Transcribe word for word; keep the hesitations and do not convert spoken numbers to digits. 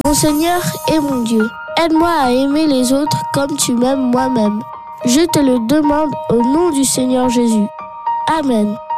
Mon Seigneur et mon Dieu, aide-moi à aimer les autres comme tu m'aimes moi-même. Je te le demande au nom du Seigneur Jésus. Amen.